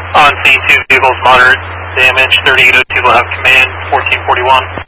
On scene, 2 vehicles, moderate damage, 3802 will have command, 1441.